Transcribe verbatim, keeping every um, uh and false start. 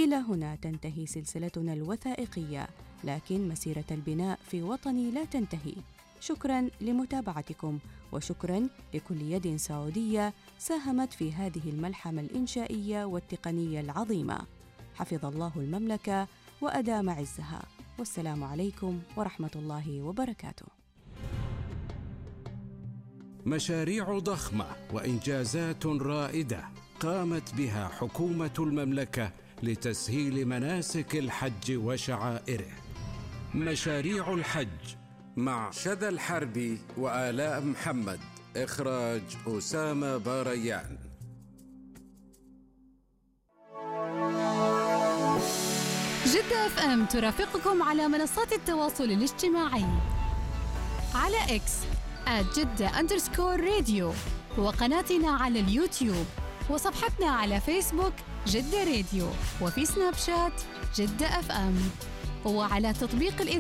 إلى هنا تنتهي سلسلتنا الوثائقية، لكن مسيرة البناء في وطني لا تنتهي. شكراً لمتابعتكم، وشكراً لكل يد سعودية ساهمت في هذه الملحمة الإنشائية والتقنية العظيمة. حفظ الله المملكة وأدام عزها، والسلام عليكم ورحمة الله وبركاته. مشاريع ضخمة وإنجازات رائدة قامت بها حكومة المملكة لتسهيل مناسك الحج وشعائره. مشاريع الحج مع شذى الحربي وآلاء محمد، إخراج أسامة باريان. جدة اف ام ترافقكم على منصات التواصل الاجتماعي على اكس آت جدة أندرسكور راديو، وقناتنا على اليوتيوب، وصفحتنا على فيسبوك جدة راديو، وفي سناب شات جدة اف ام، وعلى تطبيق الإذاعة